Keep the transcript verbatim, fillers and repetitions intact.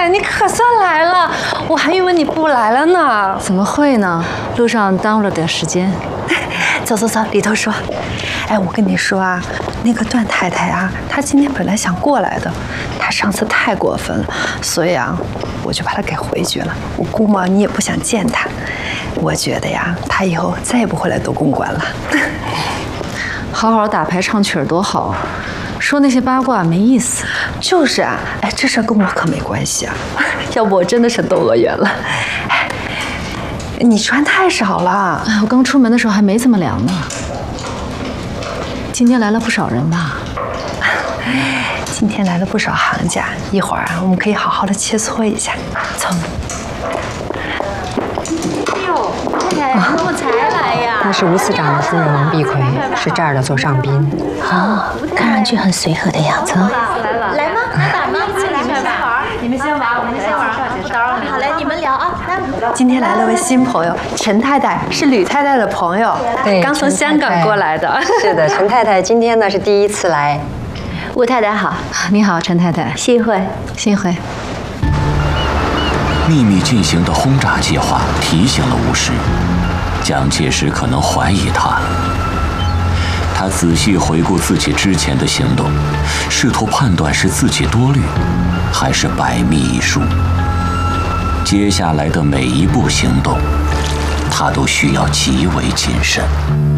太，你可算来了，我还以为你不来了呢。 怎么会呢？路上耽误了点时间。 走走走，里头说。哎，我跟你说啊，那个段太太啊，她今天本来想过来的，她上次太过分了，所以啊，我就把她给回绝了。我估摸你也不想见她，我觉得呀，她以后再也不会来东公馆了。 好好打牌唱曲儿多好啊！说那些八卦没意思。 就是啊，哎，这事跟我可没关系啊。要不我真的是窦娥冤了。哎，你穿太少了。 哎，我刚出门的时候还没这么凉呢。今天来了不少人吧？ 今天来了不少行家，一会儿啊，我们可以好好的切磋一下。走。 哎呦，太太，你怎么才来呀？ 那是吴司长的夫人王碧葵，是这儿的座上宾。 啊，看上去很随和的样子。 来吗？来打吗？进来，先玩。你们先玩，我们先玩，不打扰你。好嘞，你们聊啊。来， 今天来了位新朋友，陈太太是吕太太的朋友， 对， 刚从香港过来的。 是的，陈太太今天呢是第一次来。 吴太太好， 你好，陈太太。 幸会， 幸会。 秘密进行的轰炸计划提醒了吴石，蒋介石可能怀疑他。他仔细回顾自己之前的行动，试图判断是自己多虑，还是百密一疏。接下来的每一步行动，他都需要极为谨慎。